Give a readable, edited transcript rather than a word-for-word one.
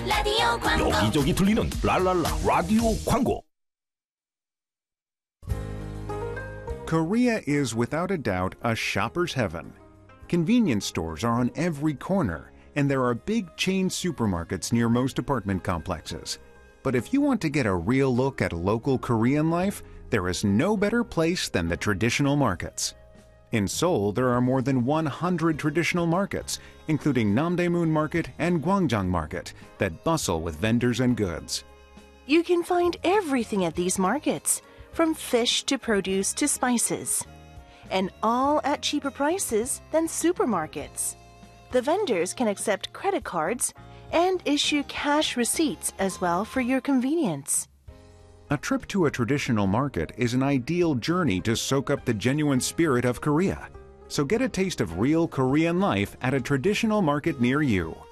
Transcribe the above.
라디오 광고. 여기저기 들리는 랄랄라 라디오 광고. Korea is without a doubt a shopper's heaven. Convenience stores are on every corner, and there are big chain supermarkets near most apartment complexes. But if you want to get a real look at local Korean life, there is no better place than the traditional markets. In Seoul, there are more than 100 traditional markets, including Namdaemun Market and Gwangjang Market, that bustle with vendors and goods. You can find everything at these markets, from fish to produce to spices, and all at cheaper prices than supermarkets. The vendors can accept credit cards and issue cash receipts as well for your convenience. A trip to a traditional market is an ideal journey to soak up the genuine spirit of Korea. So get a taste of real Korean life at a traditional market near you.